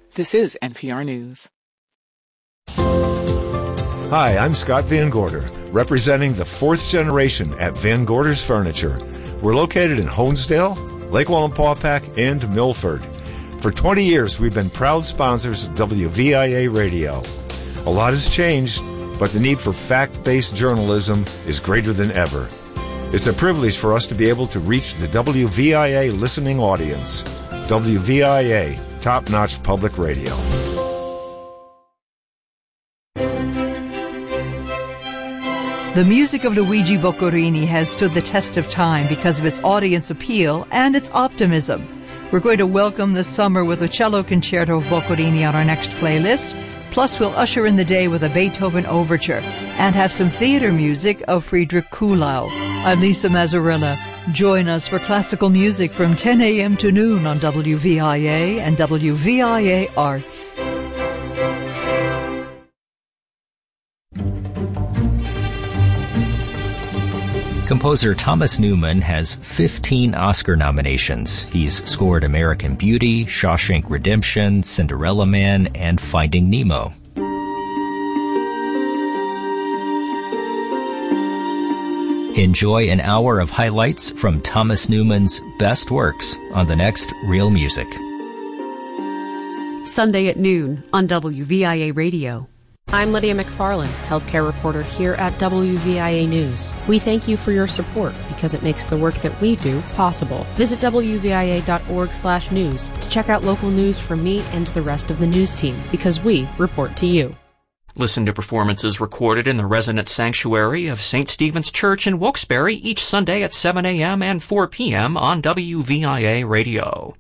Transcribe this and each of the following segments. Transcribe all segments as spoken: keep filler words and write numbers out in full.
This is N P R News. Hi, I'm Scott Van Gorder, representing the fourth generation at Van Gorder's Furniture. We're located in Honesdale, Lake Wallenpaupack, and Milford. For twenty years, we've been proud sponsors of W V I A Radio. A lot has changed, but the need for fact-based journalism is greater than ever. It's a privilege for us to be able to reach the W V I A listening audience. W V I A, top-notch public radio. The music of Luigi Boccherini has stood the test of time because of its audience appeal and its optimism. We're going to welcome the summer with a cello concerto of Boccherini on our next playlist. Plus, we'll usher in the day with a Beethoven overture and have some theater music of Friedrich Kuhlau. I'm Lisa Mazzarella. Join us for classical music from ten a.m. to noon on W V I A and W V I A Arts. Composer Thomas Newman has fifteen Oscar nominations. He's scored American Beauty, Shawshank Redemption, Cinderella Man, and Finding Nemo. Enjoy an hour of highlights from Thomas Newman's best works on the next Real Music. Sunday at noon on W V I A Radio. I'm Lydia McFarland, healthcare reporter here at W V I A News. We thank you for your support because it makes the work that we do possible. Visit W V I A dot org slash news to check out local news from me and the rest of the news team because we report to you. Listen to performances recorded in the resident sanctuary of Saint Stephen's Church in Wilkes-Barre each Sunday at seven a.m. and four p.m. on W V I A Radio.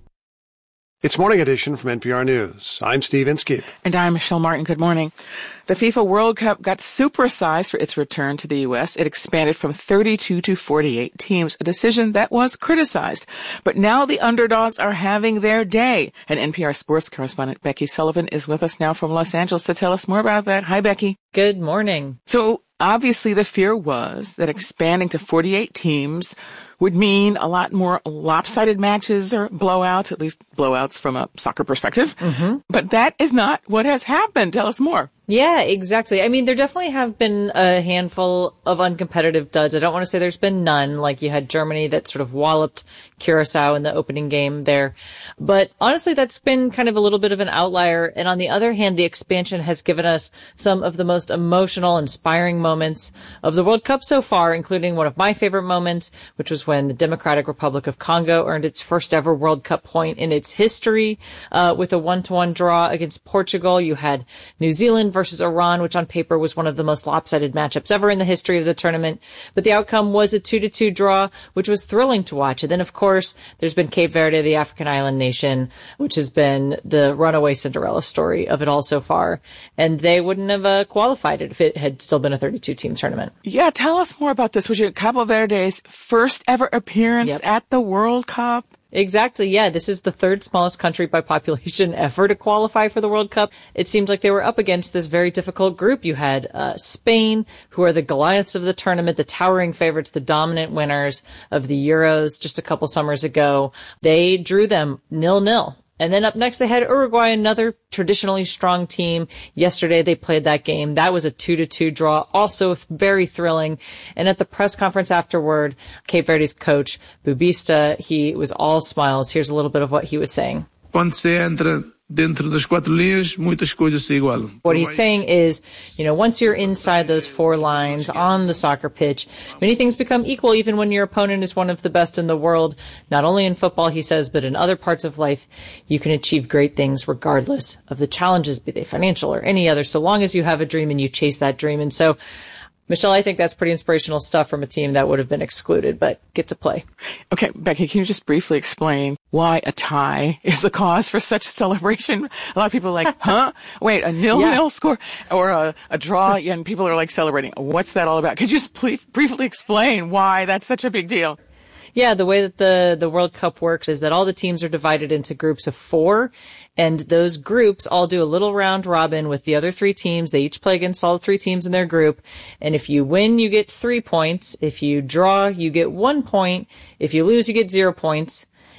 It's Morning Edition from N P R News. I'm Steve Inskeep. And I'm Michelle Martin. Good morning. The FIFA World Cup got supersized for its return to the U S. It expanded from thirty-two to forty-eight teams, a decision that was criticized. But now the underdogs are having their day. And N P R sports correspondent Becky Sullivan is with us now from Los Angeles to tell us more about that. Hi, Becky. Good morning. So obviously the fear was that expanding to forty-eight teams would mean a lot more lopsided matches or blowouts, at least blowouts from a soccer perspective. Mm-hmm. But that is not what has happened. Tell us more. Yeah, exactly. I mean, there definitely have been a handful of uncompetitive duds. I don't want to say there's been none, like you had Germany that sort of walloped Curacao in the opening game there. But honestly, that's been kind of a little bit of an outlier. And on the other hand, the expansion has given us some of the most emotional, inspiring moments of the World Cup so far, including one of my favorite moments, which was when the Democratic Republic of Congo earned its first ever World Cup point in its history, uh, with a one-to-one draw against Portugal. You had New Zealand versus Iran, which on paper was one of the most lopsided matchups ever in the history of the tournament. But the outcome was a two to two draw, which was thrilling to watch. And then, of course, there's been Cape Verde, the African island nation, which has been the runaway Cinderella story of it all so far. And they wouldn't have uh, qualified it if it had still been a thirty-two team tournament. Yeah, tell us more about this. Was it Cabo Verde's first ever appearance yep. at the World Cup? Exactly, yeah. This is the third smallest country by population ever to qualify for the World Cup. It seems like they were up against this very difficult group. You had uh, Spain, who are the Goliaths of the tournament, the towering favorites, the dominant winners of the Euros just a couple summers ago. They drew them nil-nil. And then up next, they had Uruguay, another traditionally strong team. Yesterday, they played that game. That was a two to two draw, also very thrilling. And at the press conference afterward, Cape Verde's coach, Bubista, he was all smiles. Here's a little bit of what he was saying. Quando se entra dentro das quatro linhas, muitas coisas se igualam. What he's saying is, you know, once you're inside those four lines on the soccer pitch, many things become equal even when your opponent is one of the best in the world. Not only in football, he says, but in other parts of life, you can achieve great things regardless of the challenges, be they financial or any other, so long as you have a dream and you chase that dream. And so, Michelle, I think that's pretty inspirational stuff from a team that would have been excluded, but get to play. Okay, Becky, can you just briefly explain why a tie is the cause for such celebration? A lot of people are like, huh? Wait, a nil-nil yeah. score or a, a draw, and people are like celebrating. What's that all about? Could you just please briefly explain why that's such a big deal? Yeah, the way that the, the World Cup works is that all the teams are divided into groups of four, and those groups all do a little round robin with the other three teams. They each play against all three teams in their group, and if you win, you get three points. If you draw, you get one point. If you lose, you get zero points.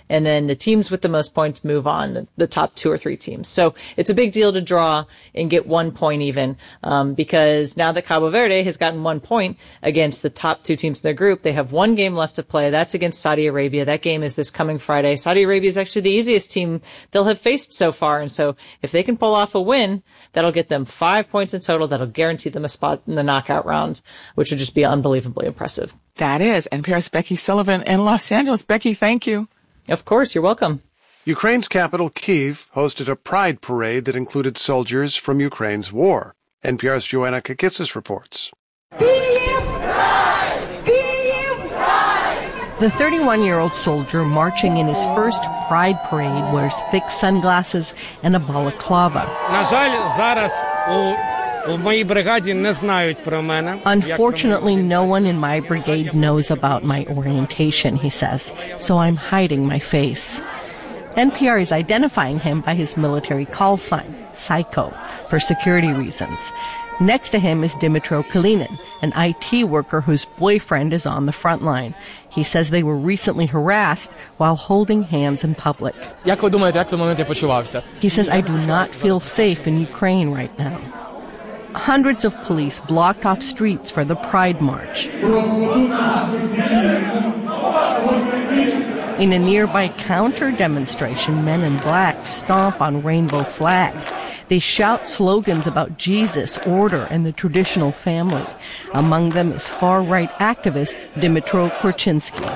and then the teams with the most points move on, the, the top two or three teams. So it's a big deal to draw and get one point even, um, because now that Cabo Verde has gotten one point against the top two teams in their group, they have one game left to play. That's against Saudi Arabia. That game is this coming Friday. Saudi Arabia is actually the easiest team they'll have faced so far, and so if they can pull off a win, that'll get them five points in total. That'll guarantee them a spot in the knockout round, which would just be unbelievably impressive. That is. N P R's Becky Sullivan in Los Angeles. Becky, thank you. Of course, you're welcome. Ukraine's capital, Kyiv, hosted a pride parade that included soldiers from Ukraine's war. N P R's Joanna Kakitsis reports. Kyiv Pride! Kyiv Pride! The thirty-one-year-old soldier marching in his first pride parade wears thick sunglasses and a balaclava. Unfortunately, no one in my brigade knows about my orientation, he says, so I'm hiding my face. N P R is identifying him by his military call sign, Psycho, for security reasons. Next to him is Dimitro Kalinin, an I T worker whose boyfriend is on the front line. He says they were recently harassed while holding hands in public. He says, I do not feel safe in Ukraine right now. Hundreds of police blocked off streets for the Pride March. In a nearby counter-demonstration, men in black stomp on rainbow flags. They shout slogans about Jesus, order, and the traditional family. Among them is far-right activist Dmytro Korchinsky.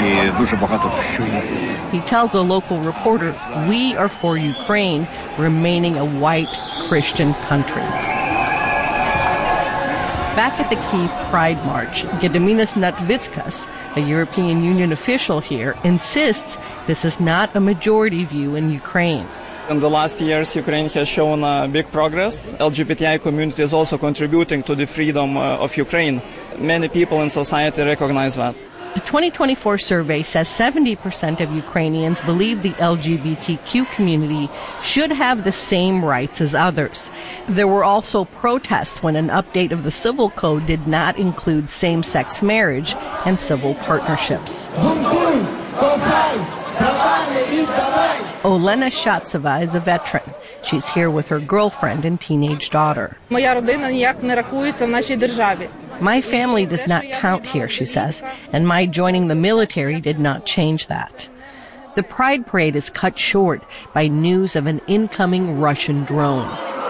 He tells a local reporter, we are for Ukraine remaining a white Christian country. Back at the Kyiv Pride March, Gediminas Natvitskas, a European Union official here, insists this is not a majority view in Ukraine. In the last years, Ukraine has shown uh, big progress. L G B T I community is also contributing to the freedom uh, of Ukraine. Many people in society recognize that. A twenty twenty-four survey says seventy percent of Ukrainians believe the L G B T Q community should have the same rights as others. There were also protests when an update of the civil code did not include same-sex marriage and civil partnerships. Olena Shatsova is a veteran. She's here with her girlfriend and teenage daughter. My family does not count here, she says, and my joining the military did not change that. The Pride Parade is cut short by news of an incoming Russian drone.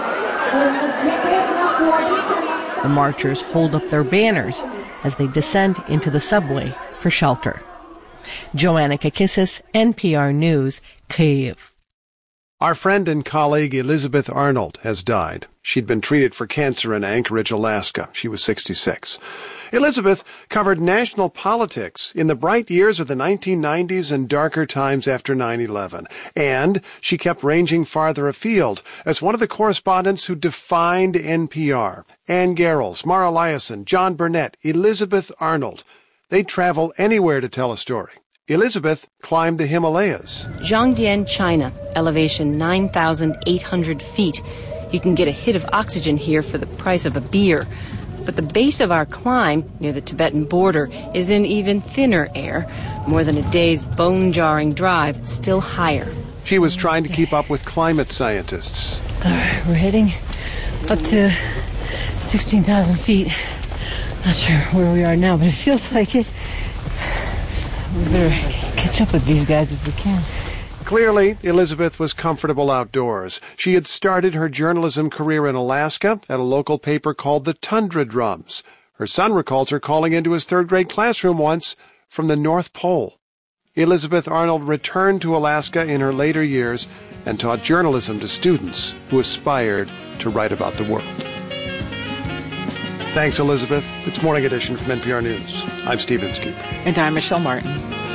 The marchers hold up their banners as they descend into the subway for shelter. Joanna Kakissis, N P R News, Kyiv. Our friend and colleague Elizabeth Arnold has died. She'd been treated for cancer in Anchorage, Alaska. She was sixty-six. Elizabeth covered national politics in the bright years of the nineteen nineties and darker times after nine eleven. And she kept ranging farther afield as one of the correspondents who defined N P R. Ann Garrels, Mara Liasson, John Burnett, Elizabeth Arnold. They'd travel anywhere to tell a story. Elizabeth climbed the Himalayas. Zhangdian, China, elevation nine thousand eight hundred feet. You can get a hit of oxygen here for the price of a beer. But the base of our climb, near the Tibetan border, is in even thinner air. More than a day's bone-jarring drive, still higher. She was trying to keep up with climate scientists. All right, we're heading up to sixteen thousand feet. Not sure where we are now, but it feels like it. We better catch up with these guys if we can. Clearly, Elizabeth was comfortable outdoors. She had started her journalism career in Alaska at a local paper called the Tundra Drums. Her son recalls her calling into his third-grade classroom once from the North Pole. Elizabeth Arnold returned to Alaska in her later years and taught journalism to students who aspired to write about the world. Thanks, Elizabeth. It's Morning Edition from N P R News. I'm Steve Inskeep. And I'm Michelle Martin.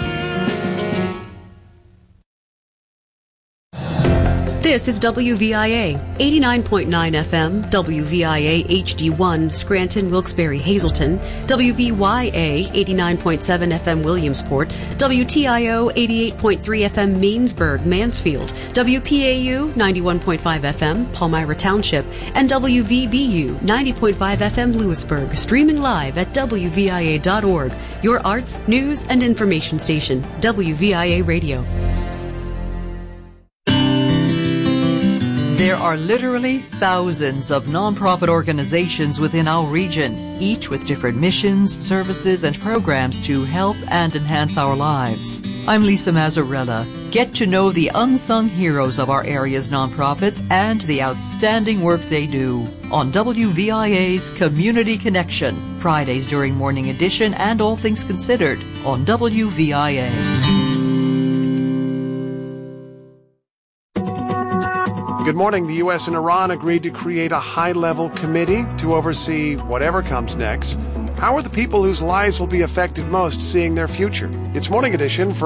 This is W V I A, eighty-nine point nine F M, W V I A H D one, Scranton, Wilkes-Barre, Hazleton, W V Y A, eighty-nine point seven F M, Williamsport, W T I O, eighty-eight point three F M, Mainsburg, Mansfield, W P A U, ninety-one point five F M, Palmyra Township, and W V B U, ninety point five F M, Lewisburg, streaming live at W V I A dot org, your arts, news, and information station, W V I A Radio. are literally thousands of nonprofit organizations within our region, each with different missions, services, and programs to help and enhance our lives. I'm Lisa Mazzarella. Get to know the unsung heroes of our area's nonprofits and the outstanding work they do on W V I A's Community Connection, Fridays during Morning Edition and All Things Considered on W V I A. Good morning. The U S and Iran agreed to create a high-level committee to oversee whatever comes next. How are the people whose lives will be affected most seeing their future? It's Morning Edition for